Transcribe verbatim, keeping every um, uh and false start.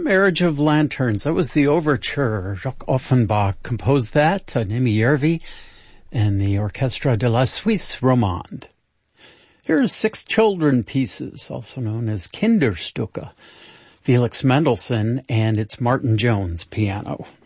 Marriage of Lanterns. That was the overture. Jacques Offenbach composed that, uh, Nimi Järvi, and the Orchestre de la Suisse Romande. Here's Six Children Pieces, also known as Kinderstücke, Felix Mendelssohn, and it's Martin Jones piano.